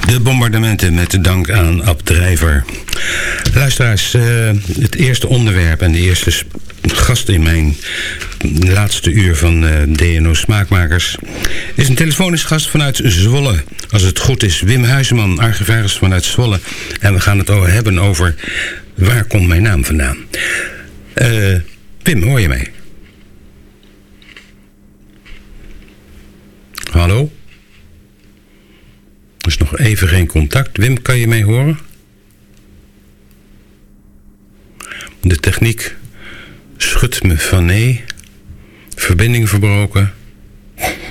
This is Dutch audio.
De bombardementen met de dank aan Ab Drijver. Luisteraars, het eerste onderwerp en de eerste gast in mijn laatste uur van DNO Smaakmakers is een telefonisch gast vanuit Zwolle. Als het goed is, Wim Huizeman, archivaris vanuit Zwolle. En we gaan het hebben over waar komt mijn naam vandaan. Wim, hoor je mij? Hallo? Er is nog even geen contact. Wim, kan je mij horen? De techniek schudt me van nee. Verbinding verbroken.